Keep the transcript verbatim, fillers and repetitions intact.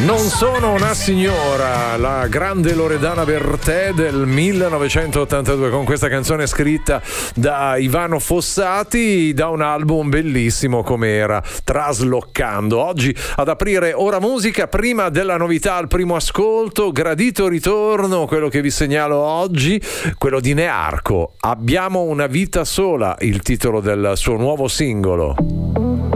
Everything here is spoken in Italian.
Non sono una signora, la grande Loredana Bertè del millenovecentottantadue, con questa canzone scritta da Ivano Fossati, da un album bellissimo come era Trasloccando. Oggi ad aprire Ora Musica, prima della novità al primo ascolto, gradito ritorno, quello che vi segnalo oggi, quello di Nearco. Abbiamo una vita sola, il titolo del suo nuovo singolo.